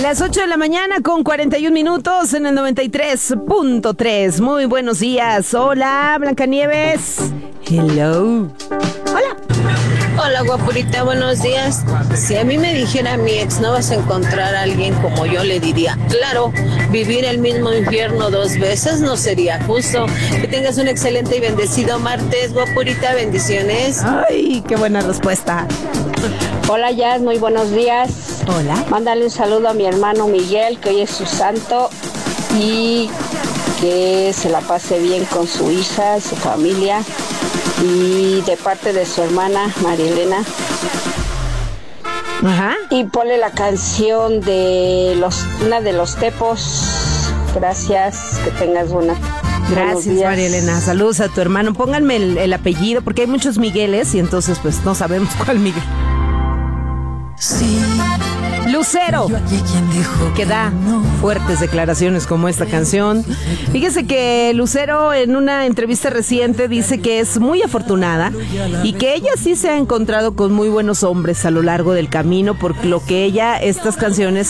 Las 8 de la mañana con 41 minutos en el 93.3. Muy buenos días. Hola, Blancanieves. Hello. Hola. Hola, guapurita, buenos días. Si a mí me dijera mi ex, no vas a encontrar a alguien como yo, le diría, claro, vivir el mismo infierno 2 veces no sería justo. Que tengas un excelente y bendecido martes, guapurita, bendiciones. Ay, qué buena respuesta. Hola, Jazz, muy buenos días. Hola. Mándale un saludo a mi hermano Miguel, que hoy es su santo, y que se la pase bien con su hija, su familia, y de parte de su hermana María Elena. Ajá. Y ponle la canción de una de los Tepos. Gracias, que tengas buenos Gracias, días. María Elena. Saludos a tu hermano. Pónganme el apellido, porque hay muchos Migueles y entonces pues no sabemos cuál Miguel. Sí, Lucero, que da fuertes declaraciones como esta canción. Fíjese que Lucero en una entrevista reciente dice que es muy afortunada y que ella sí se ha encontrado con muy buenos hombres a lo largo del camino, por lo que estas canciones